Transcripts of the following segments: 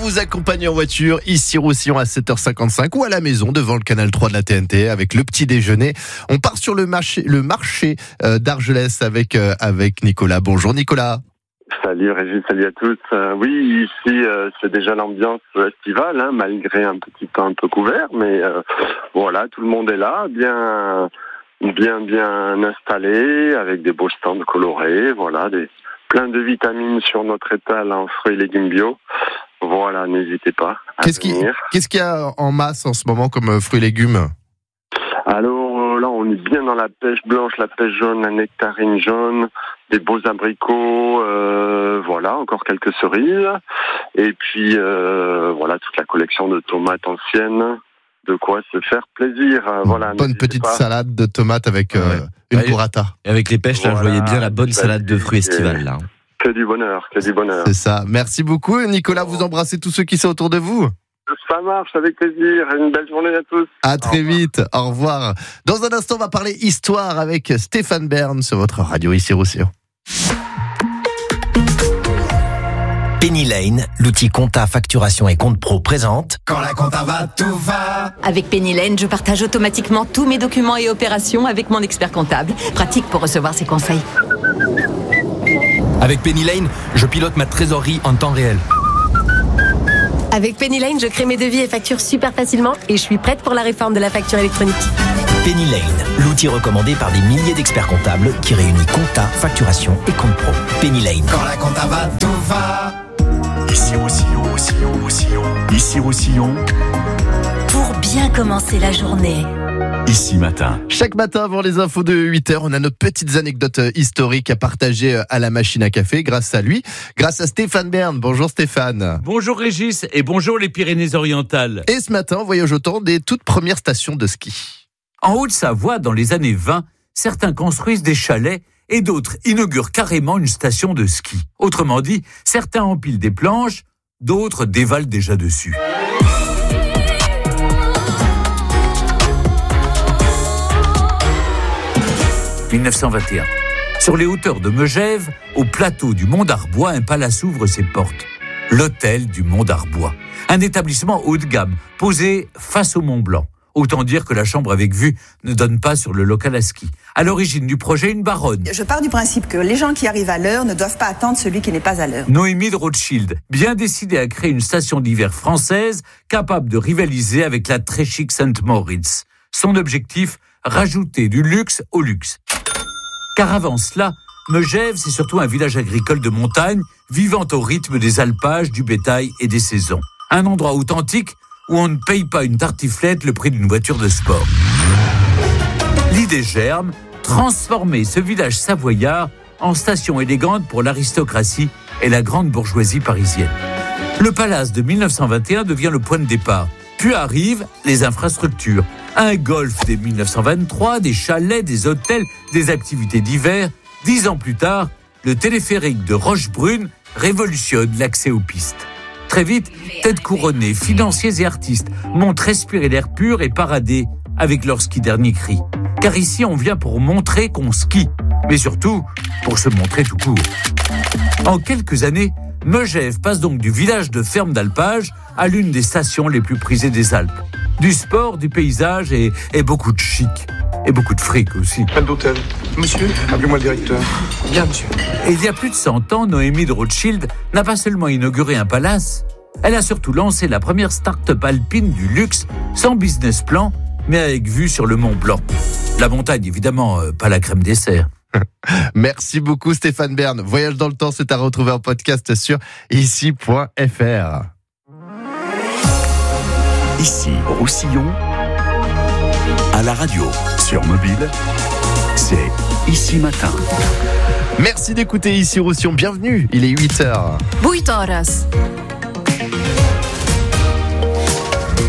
vous accompagne en voiture, ici Roussillon à 7h55 ou à la maison devant le canal 3 de la TNT avec le petit déjeuner. On part sur le marché d'Argelès avec Nicolas. Bonjour Nicolas. Salut Régis, salut à tous. Oui, ici c'est déjà l'ambiance estivale, malgré un petit temps un peu couvert, mais voilà, tout le monde est là, bien installé, avec des beaux stands colorés, voilà, plein de vitamines sur notre étal en fruits et légumes bio. Voilà, n'hésitez pas à venir. Qu'est-ce qu'il y a en masse en ce moment comme fruits et légumes ? Alors là, on est bien dans la pêche blanche, la pêche jaune, la nectarine jaune, des beaux abricots, voilà, encore quelques cerises. Et puis, voilà, toute la collection de tomates anciennes. De quoi se faire plaisir. Voilà, bonne petite salade de tomates avec une burrata. Et avec les pêches, là, je voyais bien la bonne salade de fruits estivale, là. Que du bonheur. C'est ça. Merci beaucoup, Nicolas. Vous embrassez tous ceux qui sont autour de vous. Ça marche, avec plaisir. Une belle journée à tous. À très vite. Au revoir. Dans un instant, on va parler histoire avec Stéphane Bern sur votre radio ici Roussillon. Penny Lane, l'outil compta, facturation et compte pro présente. Quand la compta va, tout va. Avec Penny Lane, je partage automatiquement tous mes documents et opérations avec mon expert comptable. Pratique pour recevoir ses conseils. Avec Penny Lane, je pilote ma trésorerie en temps réel. Avec Penny Lane, je crée mes devis et factures super facilement et je suis prête pour la réforme de la facture électronique. Penny Lane, l'outil recommandé par des milliers d'experts comptables qui réunit compta, facturation et compte pro. Penny Lane. Quand la compta va, tout va. Ici Roussillon. Pour bien commencer la journée. Ici Matin. Chaque matin avant les infos de 8h, on a nos petites anecdotes historiques à partager à la machine à café grâce à Stéphane Bern. Bonjour Stéphane. Bonjour Régis et bonjour les Pyrénées-Orientales. Et ce matin, on voyage au temps des toutes premières stations de ski. En Haute-Savoie, dans les années 20, certains construisent des chalets et d'autres inaugurent carrément une station de ski. Autrement dit, certains empilent des planches, d'autres dévalent déjà dessus. « 1921. Sur les hauteurs de Megève, au plateau du Mont d'Arbois, un palace ouvre ses portes. L'hôtel du Mont d'Arbois. Un établissement haut de gamme, posé face au Mont Blanc. Autant dire que la chambre avec vue ne donne pas sur le local à ski. À l'origine du projet, une baronne. Je pars du principe que les gens qui arrivent à l'heure ne doivent pas attendre celui qui n'est pas à l'heure. Noémie de Rothschild, bien décidée à créer une station d'hiver française capable de rivaliser avec la très chic Saint-Moritz. Son objectif, rajouter du luxe au luxe. Car avant cela, Megève, c'est surtout un village agricole de montagne, vivant au rythme des alpages, du bétail et des saisons. Un endroit authentique où on ne paye pas une tartiflette le prix d'une voiture de sport. L'idée germe, transformer ce village savoyard en station élégante pour l'aristocratie et la grande bourgeoisie parisienne. Le palace de 1921 devient le point de départ. Puis arrivent les infrastructures. Un golf dès 1923, des chalets, des hôtels, des activités d'hiver. 10 ans plus tard, le téléphérique de Rochebrune révolutionne l'accès aux pistes. Très vite, têtes couronnées, financiers et artistes montent respirer l'air pur et parader avec leur ski dernier cri. Car ici, on vient pour montrer qu'on skie, mais surtout pour se montrer tout court. En quelques années, Megève passe donc du village de ferme d'alpage à l'une des stations les plus prisées des Alpes. Du sport, du paysage et beaucoup de chic. Et beaucoup de fric aussi. Plein d'hôtel. Monsieur, appelez-moi le directeur. Bien, monsieur. Et il y a plus de 100 ans, Noémie de Rothschild n'a pas seulement inauguré un palace, elle a surtout lancé la première start-up alpine du luxe, sans business plan, mais avec vue sur le Mont Blanc. La montagne, évidemment, pas la crème dessert. Merci beaucoup Stéphane Bern. Voyage dans le temps, c'est à retrouver en podcast sur ici.fr. Ici Roussillon, à la radio, sur mobile, c'est Ici Matin. Merci d'écouter Ici Roussillon, bienvenue, il est 8h. 8 horas.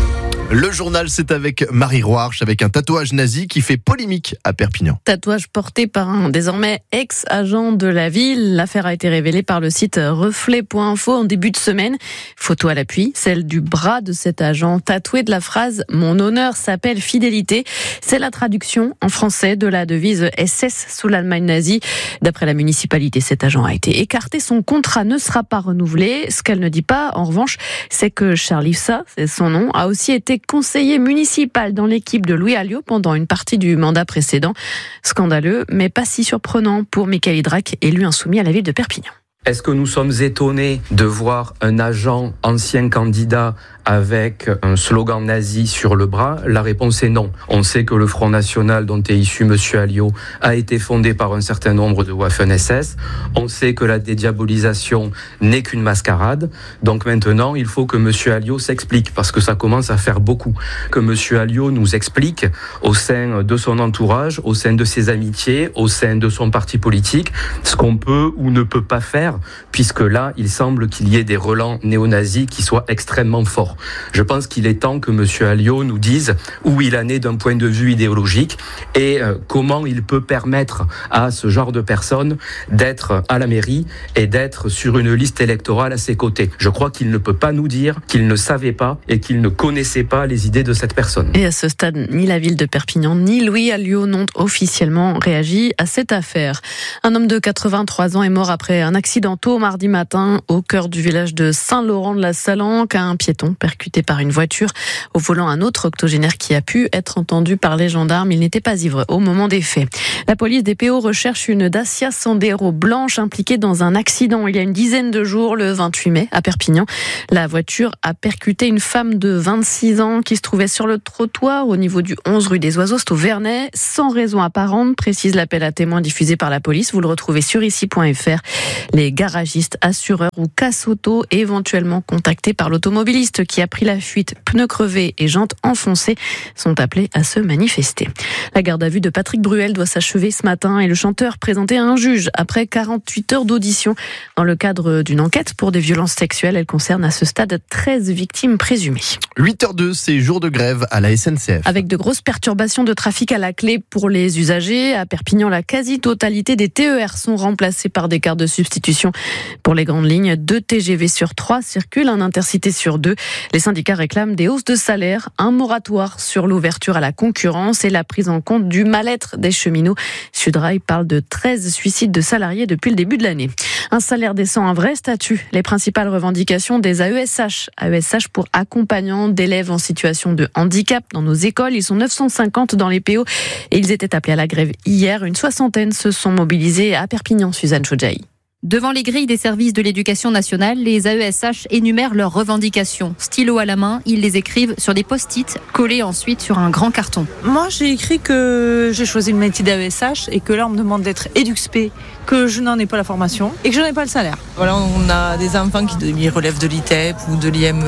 Le journal, c'est avec Marie Roarch, avec un tatouage nazi qui fait polémique à Perpignan. Tatouage porté par un désormais ex-agent de la ville. L'affaire a été révélée par le site reflet.info en début de semaine. Photo à l'appui, celle du bras de cet agent tatoué de la phrase « Mon honneur s'appelle fidélité ». C'est la traduction en français de la devise SS sous l'Allemagne nazie. D'après la municipalité, cet agent a été écarté. Son contrat ne sera pas renouvelé. Ce qu'elle ne dit pas, en revanche, c'est que Charles Issa, c'est son nom, a aussi été conseiller municipal dans l'équipe de Louis Alliot pendant une partie du mandat précédent. Scandaleux, mais pas si surprenant pour Michael Hydrac, élu insoumis à la ville de Perpignan. Est-ce que nous sommes étonnés de voir un agent ancien candidat avec un slogan nazi sur le bras? La réponse est non. On sait que le Front National dont est issu M. Alliot a été fondé par un certain nombre de Waffen-SS. On sait que la dédiabolisation n'est qu'une mascarade. Donc maintenant, il faut que M. Alliot s'explique, parce que ça commence à faire beaucoup. Que M. Alliot nous explique au sein de son entourage, au sein de ses amitiés, au sein de son parti politique, ce qu'on peut ou ne peut pas faire, puisque là, il semble qu'il y ait des relents néo-nazis qui soient extrêmement forts. Je pense qu'il est temps que M. Alliot nous dise où il en est d'un point de vue idéologique et comment il peut permettre à ce genre de personnes d'être à la mairie et d'être sur une liste électorale à ses côtés. Je crois qu'il ne peut pas nous dire qu'il ne savait pas et qu'il ne connaissait pas les idées de cette personne. Et à ce stade, ni la ville de Perpignan ni Louis Alliot n'ont officiellement réagi à cette affaire. Un homme de 83 ans est mort après un accident tôt mardi matin au cœur du village de Saint-Laurent-de-la-Salanque. Un piéton percuté par une voiture. Au volant, un autre octogénaire qui a pu être entendu par les gendarmes. Il n'était pas ivre au moment des faits. La police des PO recherche une Dacia Sandero blanche impliquée dans un accident il y a une dizaine de jours, le 28 mai, à Perpignan. La voiture a percuté une femme de 26 ans qui se trouvait sur le trottoir au niveau du 11 rue des Oiseaux, au Vernet, sans raison apparente, précise l'appel à témoins diffusé par la police. Vous le retrouvez sur ici.fr. Les garagistes, assureurs ou casse-auto éventuellement contactés par l'automobiliste qui a pris la fuite, pneus crevés et jantes enfoncées, sont appelés à se manifester. La garde à vue de Patrick Bruel doit s'achever ce matin et le chanteur présenté à un juge après 48 heures d'audition dans le cadre d'une enquête pour des violences sexuelles. Elle concerne à ce stade 13 victimes présumées. 8h02, c'est jour de grève à la SNCF. Avec de grosses perturbations de trafic à la clé pour les usagers. À Perpignan, la quasi-totalité des TER sont remplacés par des cars de substitution. Pour les grandes lignes, 2 TGV sur 3 circulent, un intercité sur 2. Les syndicats réclament des hausses de salaire, un moratoire sur l'ouverture à la concurrence et la prise en compte du mal-être des cheminots. Sudrail parle de 13 suicides de salariés depuis le début de l'année. Un salaire décent, un vrai statut. Les principales revendications des AESH. AESH pour accompagnants d'élèves en situation de handicap dans nos écoles. Ils sont 950 dans les PO et ils étaient appelés à la grève hier. Une soixantaine se sont mobilisés à Perpignan, Suzanne Chodjaï. Devant les grilles des services de l'éducation nationale, les AESH énumèrent leurs revendications. Stylo à la main, ils les écrivent sur des post-it, collés ensuite sur un grand carton. Moi, j'ai écrit que j'ai choisi le métier d'AESH et que là, on me demande d'être EduxP, que je n'en ai pas la formation et que je n'en ai pas le salaire. Voilà, on a des enfants qui relèvent de l'ITEP ou de l'IME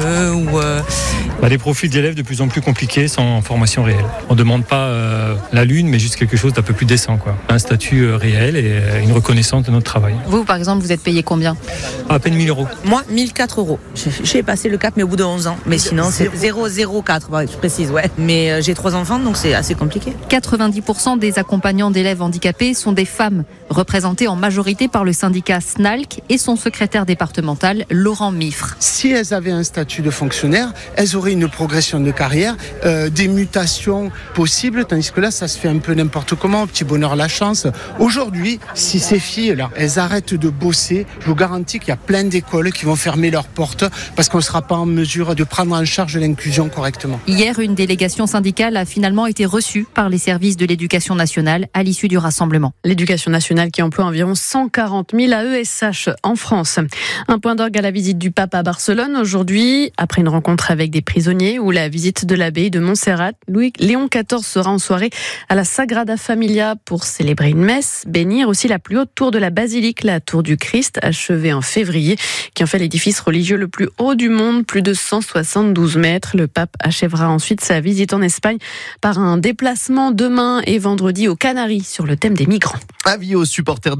ou... Des profils d'élèves de plus en plus compliqués sans formation réelle. On ne demande pas la lune, mais juste quelque chose d'un peu plus décent, quoi. Un statut réel et une reconnaissance de notre travail. Vous, par exemple, vous êtes payé combien ? À peine 1000 €. Moi, 1004 €. J'ai passé le cap, mais au bout de 11 ans. Mais sinon, c'est 004, je précise, ouais. Mais j'ai 3 enfants, donc c'est assez compliqué. 90% des accompagnants d'élèves handicapés sont des femmes, représentées en majorité par le syndicat SNALC et son secrétaire départemental, Laurent Miffre. Si elles avaient un statut de fonctionnaire, elles auraient une progression de carrière, des mutations possibles, tandis que là, ça se fait un peu n'importe comment, au petit bonheur la chance. Aujourd'hui, si ces filles-là, elles arrêtent de bosser, je vous garantis qu'il y a plein d'écoles qui vont fermer leurs portes parce qu'on ne sera pas en mesure de prendre en charge l'inclusion correctement. Hier, une délégation syndicale a finalement été reçue par les services de l'éducation nationale à l'issue du rassemblement. L'éducation nationale qui emploie environ 140 000 AESH en France. Un point d'orgue à la visite du pape à Barcelone aujourd'hui, après une rencontre avec des prisonniers ou la visite de l'abbaye de Montserrat. Léon XIV sera en soirée à la Sagrada Familia pour célébrer une messe, bénir aussi la plus haute tour de la basilique, la tour du Christ, achevée en février, qui en fait l'édifice religieux le plus haut du monde, plus de 172 mètres. Le pape achèvera ensuite sa visite en Espagne par un déplacement demain et vendredi aux Canaries sur le thème des migrants. Avis aux supporters de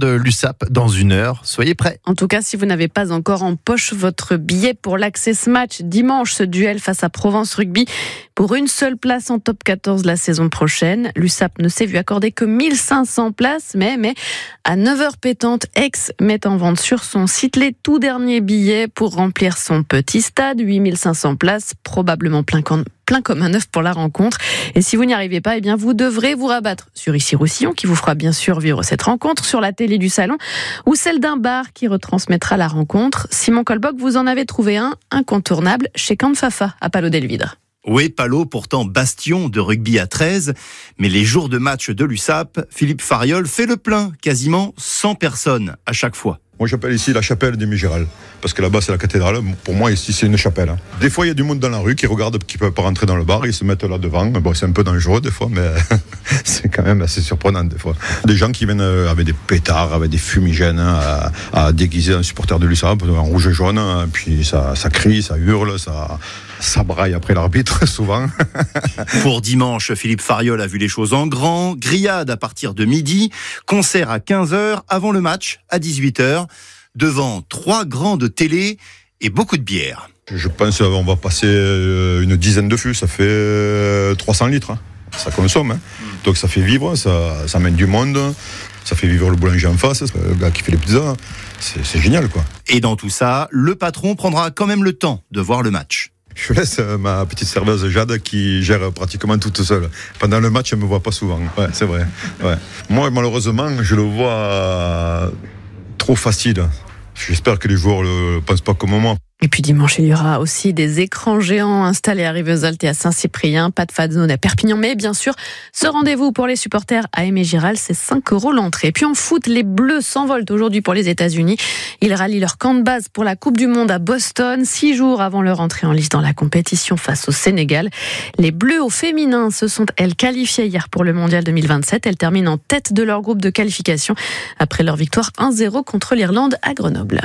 l'USAP dans 1 heure. Soyez prêts. En tout cas, si vous n'avez pas encore en poche votre billet pour l'Access Match dimanche, ce duel face à Provence Rugby pour une seule place en top 14 la saison prochaine. L'USAP ne s'est vu accorder que 1500 places, mais à 9h pétante, Aix met en vente sur son site les tout derniers billets pour remplir son petit stade. 8500 places, probablement plein comme un œuf pour la rencontre. Et si vous n'y arrivez pas, vous devrez vous rabattre sur Ici Roussillon, qui vous fera bien sûr vivre cette rencontre, sur la télé du salon, ou celle d'un bar qui retransmettra la rencontre. Simon Colboc, vous en avez trouvé un incontournable chez Camp Fafa, à Palau-Delvidre. Oui, Palau, pourtant bastion de rugby à 13, mais les jours de match de l'USAP, Philippe Fariol fait le plein, quasiment 100 personnes à chaque fois. Moi, j'appelle ici la chapelle des Mégéral, parce que là-bas, c'est la cathédrale. Pour moi, ici, c'est une chapelle. Des fois, il y a du monde dans la rue qui regarde, qui ne peut pas rentrer dans le bar, ils se mettent là devant. Bon, c'est un peu dangereux des fois, mais c'est quand même assez surprenant des fois. Des gens qui viennent avec des pétards, avec des fumigènes, à déguiser un supporter de l'USAP, en rouge et jaune, puis ça crie, ça hurle, ça braille après l'arbitre, souvent. Pour dimanche, Philippe Fariol a vu les choses en grand. Grillade à partir de midi, concert à 15h, avant le match à 18h, devant 3 grandes télés et beaucoup de bière. Je pense qu'on va passer une dizaine de fûts, ça fait 300 litres. Ça consomme, donc ça fait vivre, ça amène du monde, ça fait vivre le boulanger en face, le gars qui fait les pizzas, c'est génial quoi. Et dans tout ça, le patron prendra quand même le temps de voir le match. Je laisse ma petite serveuse Jade qui gère pratiquement toute seule. Pendant le match, elle ne me voit pas souvent. Ouais, c'est vrai. Ouais. Moi, malheureusement, je le vois trop facile. J'espère que les joueurs ne pensent pas comme moi. Et puis dimanche, il y aura aussi des écrans géants installés à Rivesaltes et à Saint-Cyprien, pas de fan zone à Perpignan, mais bien sûr, ce rendez-vous pour les supporters à Aimé-Giral, c'est 5 € l'entrée. Et puis en foot, les Bleus s'envolent aujourd'hui pour les États-Unis. Ils rallient leur camp de base pour la Coupe du Monde à Boston, 6 jours avant leur entrée en lice dans la compétition face au Sénégal. Les Bleus au féminin se sont, elles, qualifiées hier pour le Mondial 2027. Elles terminent en tête de leur groupe de qualification après leur victoire 1-0 contre l'Irlande à Grenoble.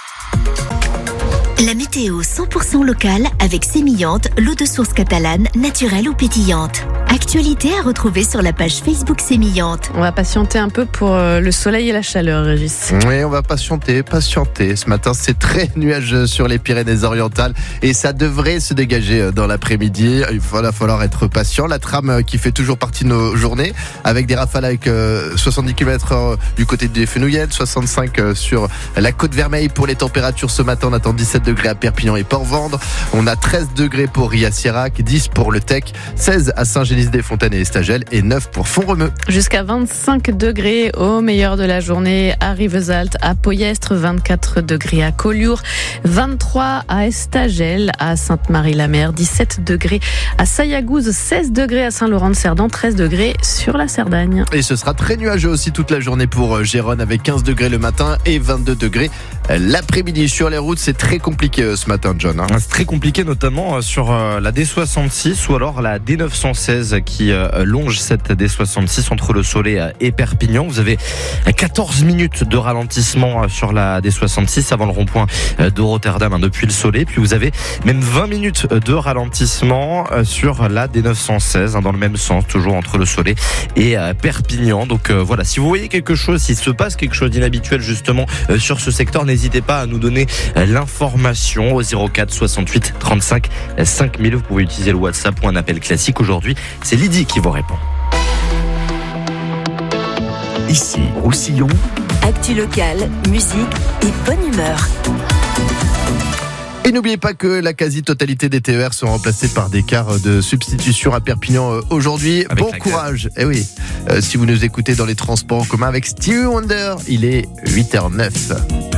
La météo 100% locale avec Sémillante, l'eau de source catalane, naturelle ou pétillante. Actualité à retrouver sur la page Facebook Sémillante. On va patienter un peu pour le soleil et la chaleur, Régis. Oui, on va patienter. Ce matin, c'est très nuageux sur les Pyrénées-Orientales et ça devrait se dégager dans l'après-midi. Il va falloir être patient. La trame qui fait toujours partie de nos journées avec des rafales avec 70 km/h du côté des Fenouillettes, 65 sur la Côte Vermeille. Pour les températures ce matin, on attend 17 degrés à Perpignan et Port-Vendre. On a 13 degrés pour Ria-Sirac, 10 pour Le Tech, 16 à Saint-Génis-des-Fontaines et Estagel et 9 pour Font-Romeu. Jusqu'à 25 degrés au meilleur de la journée à Rivesaltes, à Poyestre, 24 degrés à Collioure, 23 à Estagel, à Sainte-Marie-la-Mer, 17 degrés à Sayagouz, 16 degrés à Saint-Laurent-de-Cerdan, 13 degrés sur la Cerdagne. Et ce sera très nuageux aussi toute la journée pour Gérone avec 15 degrés le matin et 22 degrés l'après-midi. Sur les routes, c'est très compliqué ce matin, John. C'est très compliqué, notamment sur la D66 ou alors la D916 qui longe cette D66 entre le Soleil et Perpignan. Vous avez 14 minutes de ralentissement sur la D66 avant le rond-point de Rotterdam depuis le Soleil. Puis vous avez même 20 minutes de ralentissement sur la D916 dans le même sens, toujours entre le Soleil et Perpignan. Donc voilà, si vous voyez quelque chose, s'il se passe quelque chose d'inhabituel justement sur ce secteur, n'hésitez pas à nous donner l'information au 04 68 35 5000. Vous pouvez utiliser le WhatsApp ou un appel classique. Aujourd'hui, c'est Lydie qui vous répond. Ici, Roussillon. Actu locale, musique et bonne humeur. Et n'oubliez pas que la quasi-totalité des TER sont remplacés par des cars de substitution à Perpignan aujourd'hui. Avec bon courage. Eh oui, si vous nous écoutez dans les transports en commun avec Stevie Wonder, il est 8h09.